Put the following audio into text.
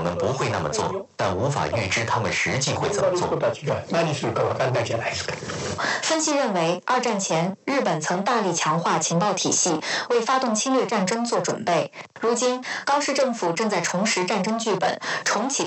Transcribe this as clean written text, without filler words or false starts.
们不会那么做，但无法预知他们实际会怎么做。 分析认为，二战前日本曾大力强化情报体系，为发动侵略战争做准备。如今，高市政府正在重拾战争剧本，重启